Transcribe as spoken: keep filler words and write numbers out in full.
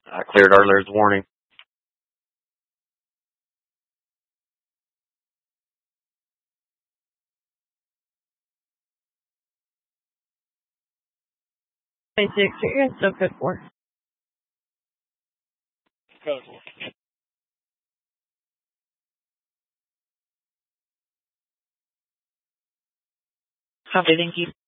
I cleared earlier this morning. twenty-six, you're still good for. Code four. Copy, thank you.